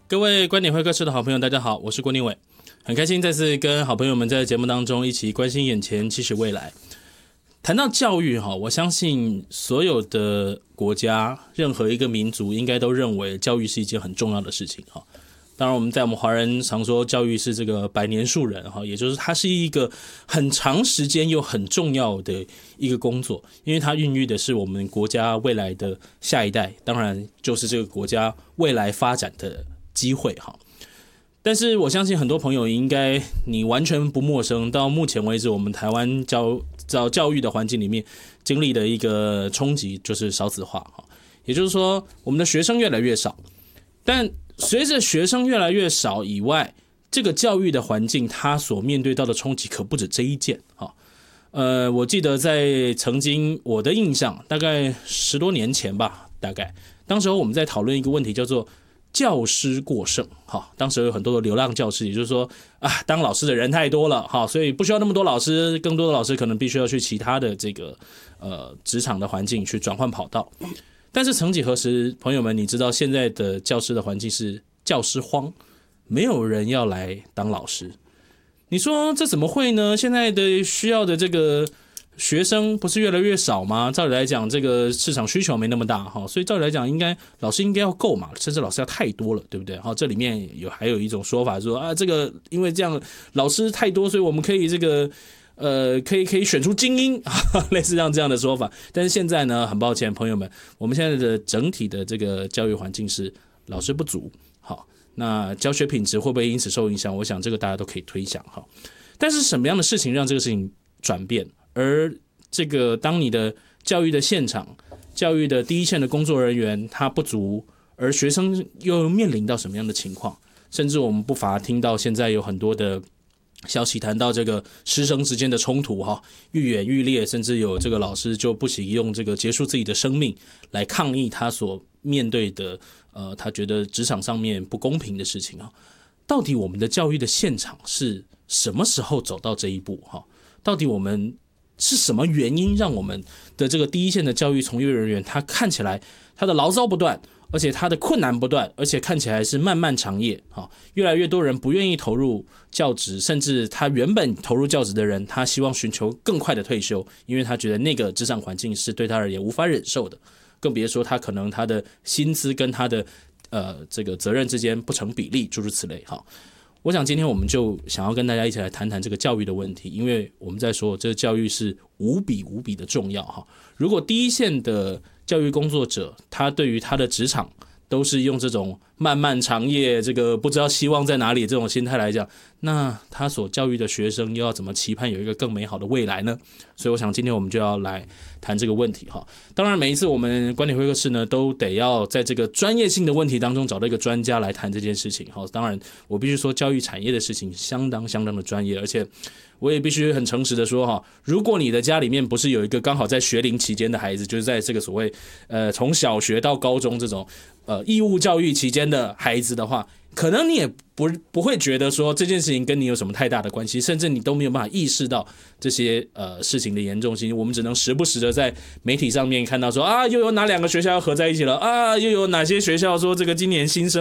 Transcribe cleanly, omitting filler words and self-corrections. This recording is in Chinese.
各位观点会客室的好朋友，大家好，我是郭念伟，很开心再次跟好朋友们在节目当中一起关心眼前，期许未来。谈到教育，我相信所有的国家，任何一个民族应该都认为教育是一件很重要的事情。当然我们在我们华人常说教育是这个百年树人，也就是它是一个很长时间又很重要的一个工作，因为它孕育的是我们国家未来的下一代，当然就是这个国家未来发展的机会。但是我相信很多朋友应该你完全不陌生，到目前为止我们台湾教育的环境里面经历的一个冲击就是少子化，也就是说我们的学生越来越少，但随着学生越来越少以外，这个教育的环境它所面对到的冲击可不止这一件。我记得在曾经我的印象大概10多年前吧，大概当时候我们在讨论一个问题叫做教师过剩。当时有很多的流浪教师，也就是说当老师的人太多了，所以不需要那么多老师，更多的老师可能必须要去其他的这个职场的环境去转换跑道。但是曾几何时，朋友们，你知道现在的教师的环境是教师荒，没有人要来当老师。你说这怎么会呢？现在的需要的这个学生不是越来越少吗？照理来讲，这个市场需求没那么大，所以照理来讲，老师应该要够嘛，甚至老师要太多了，对不对？这里面还有一种说法说这个因为这样老师太多，所以我们可以这个可以选出精英，类似这样的说法。但是现在呢，很抱歉，朋友们，我们现在的整体的这个教育环境是老师不足，那教学品质会不会因此受影响？我想这个大家都可以推想。但是什么样的事情让这个事情转变？而这个当你的教育的现场、教育的第一线的工作人员他不足，而学生又面临到什么样的情况？甚至我们不乏听到现在有很多的消息谈到这个师生之间的冲突愈演愈烈，甚至有这个老师就不惜用这个结束自己的生命来抗议他所面对的他觉得职场上面不公平的事情。到底我们的教育的现场是什么时候走到这一步？到底我们是什么原因让我们的这个第一线的教育从业人员他看起来他的牢骚不断，而且他的困难不断，而且看起来是漫漫长夜，越来越多人不愿意投入教职，甚至他原本投入教职的人，他希望寻求更快的退休，因为他觉得那个职场环境是对他而言无法忍受的，更别说他可能他的薪资跟他的这个责任之间不成比例，诸如此类。我想今天我们就想要跟大家一起来谈谈这个教育的问题，因为我们在说这个教育是无比无比的重要。如果第一线的教育工作者他对于他的职场都是用这种漫漫长夜，这个不知道希望在哪里这种心态来讲，那他所教育的学生又要怎么期盼有一个更美好的未来呢？所以我想今天我们就要来谈这个问题。当然每一次我们观点会客室呢都得要在这个专业性的问题当中找到一个专家来谈这件事情。当然我必须说教育产业的事情相当的专业，而且我也必须很诚实的说，如果你的家里面不是有一个刚好在学龄期间的孩子，就是在这个所谓从小学到高中这种义务教育期间的孩子的话，可能你也不会觉得说这件事情跟你有什么太大的关系，甚至你都没有办法意识到这些事情的严重性。我们只能时不时的在媒体上面看到说又有哪2个学校要合在一起了又有哪些学校说这个今年新生